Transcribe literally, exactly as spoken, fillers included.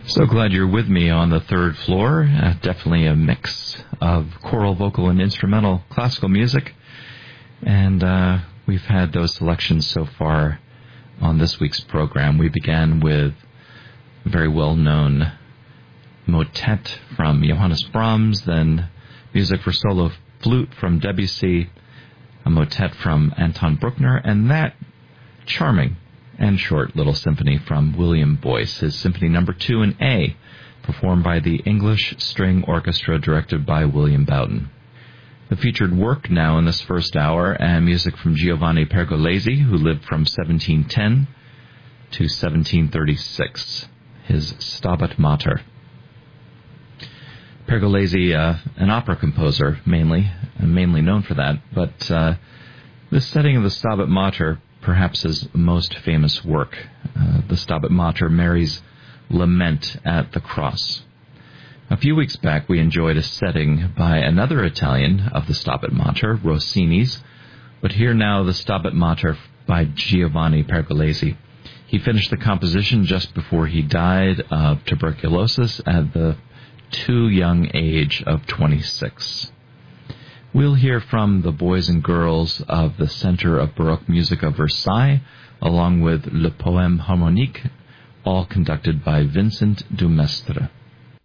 So glad you're with me on the third floor. Uh, definitely a mix of choral, vocal, and instrumental classical music. And uh, we've had those selections so far on this week's program. We began with a very well-known motet from Johannes Brahms, then music for solo flute from Debussy, a motet from Anton Bruckner, and that charming and short little symphony from William Boyce, his Symphony Number Two in A, performed by the English String Orchestra, directed by William Bowden. The featured work now in this first hour, and music from Giovanni Pergolesi, who lived from seventeen ten to seventeen thirty-six, his Stabat Mater. Pergolesi, uh, an opera composer, mainly, mainly known for that, but uh, this setting of the Stabat Mater, perhaps his most famous work. Uh, the Stabat Mater, Mary's Lament at the Cross. A few weeks back, we enjoyed a setting by another Italian of the Stabat Mater, Rossini's, but here now the Stabat Mater by Giovanni Pergolesi. He finished the composition just before he died of tuberculosis at the too young age of twenty-six. We'll hear from the boys and girls of the Center of Baroque Music of Versailles, along with Le Poème Harmonique, all conducted by Vincent Dumestre.